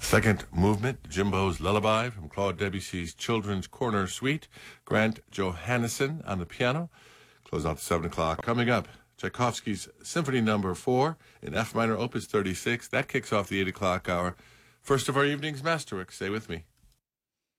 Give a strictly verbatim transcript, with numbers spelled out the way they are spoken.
Second movement, Jimbo's Lullaby from Claude Debussy's Children's Corner Suite. Grant Johannesson on the piano. Close out the seven o'clock. Coming up, Tchaikovsky's Symphony Number four in F minor, Opus thirty-six. That kicks off the eight o'clock hour. First of our evening's Masterwork. Stay with me.